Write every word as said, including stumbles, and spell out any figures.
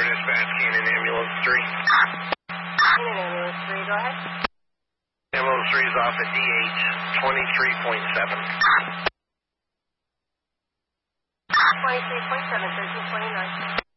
dispatch, Canaan Ambulance three. Canaan Ambulance three, go ahead. Ambulance three is off at D H twenty-three point seven. twenty-three point seven, thirteen twenty-nine.